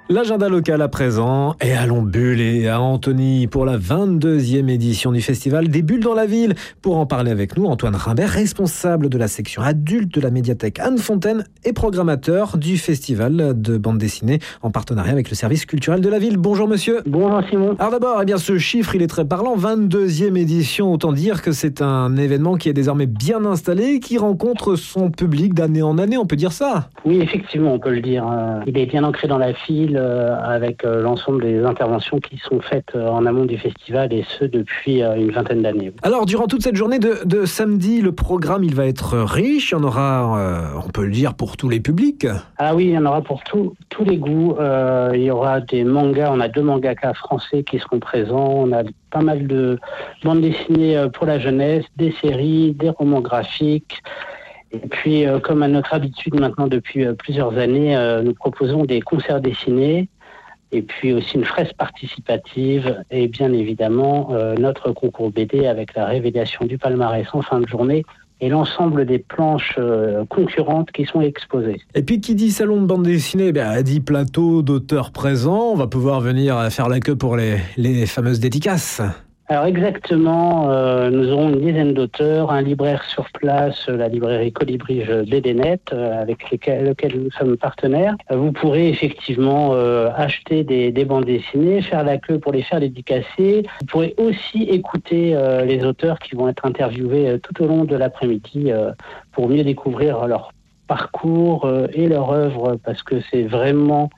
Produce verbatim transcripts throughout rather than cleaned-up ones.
L'agenda local à présent, et allons buller à Antony pour la vingt-deuxième édition du festival des Bulles dans la ville. Pour en parler avec nous, Antoine Rimbert, responsable de la section adulte de la médiathèque Anne Fontaine et programmateur du festival de bande dessinée en partenariat avec le service culturel de la ville. Bonjour monsieur. Bonjour Simon. Alors d'abord, eh bien, ce chiffre il est très parlant, vingt-deuxième édition, autant dire que c'est un événement qui est désormais bien installé, qui rencontre son public d'année en année, on peut dire ça? Oui, effectivement, on peut le dire. Il est bien ancré dans la file avec l'ensemble des interventions qui sont faites en amont du festival et ce depuis une vingtaine d'années. Alors, durant toute cette journée de, de samedi, le programme il va être riche, il y en aura, euh, on peut le dire, pour tous les publics. Ah oui, il y en aura pour tout, tous les goûts. Euh, il y aura des mangas, on a deux mangakas français qui seront présents, on a pas mal de bandes dessinées pour la jeunesse, des séries, des romans graphiques. Et puis, euh, comme à notre habitude maintenant depuis euh, plusieurs années, euh, nous proposons des concerts dessinés et puis aussi une fresque participative et bien évidemment euh, notre concours B D avec la révélation du palmarès en fin de journée et l'ensemble des planches euh, concurrentes qui sont exposées. Et puis qui dit salon de bande dessinée, ben, dit plateau d'auteurs présents, on va pouvoir venir faire la queue pour les, les fameuses dédicaces. Alors exactement, euh, nous aurons une dizaine d'auteurs, un libraire sur place, la librairie Colibrige B D net, euh, avec lesquels, lequel nous sommes partenaires. Euh, vous pourrez effectivement euh, acheter des, des bandes dessinées, faire la queue pour les faire dédicacer. Vous pourrez aussi écouter euh, les auteurs qui vont être interviewés euh, tout au long de l'après-midi euh, pour mieux découvrir leur parcours euh, et leur œuvre, parce que c'est vraiment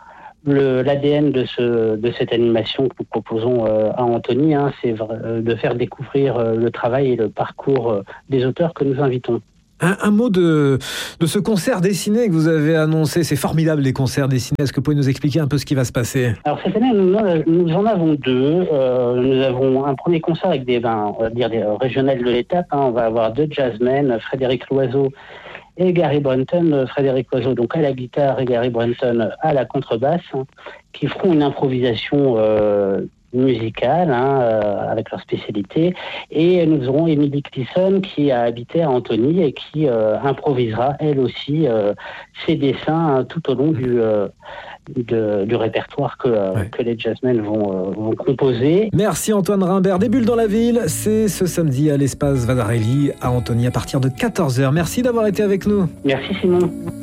Le, l'A D N de, ce, de cette animation que nous proposons euh, à Antony, hein, c'est euh, de faire découvrir euh, le travail et le parcours euh, des auteurs que nous invitons. Un, un mot de, de ce concert dessiné que vous avez annoncé. C'est formidable les concerts dessinés. Est-ce que vous pouvez nous expliquer un peu ce qui va se passer? Alors cette année, nous, nous en avons deux. Euh, nous avons un premier concert avec des, ben, on va dire des régionales de l'étape. Hein. On va avoir deux jazzmen, Frédéric Loiseau et Gary Brunton, Frédéric Loiseau donc à la guitare et Gary Brunton à la contrebasse, hein, qui feront une improvisation euh, musicale hein, euh, avec leur spécialité. Et nous aurons Emily Clisson qui a habité à Antony et qui euh, improvisera elle aussi euh, ses dessins hein, tout au long du, euh, de, du répertoire que, euh, ouais. que les jazzmen vont, euh, vont composer. Merci Antoine Rimbert. Des Bulles dans la ville, c'est ce samedi à l'espace Vasarely à Antony à partir de quatorze heures. Merci d'avoir été avec nous. Merci Simon.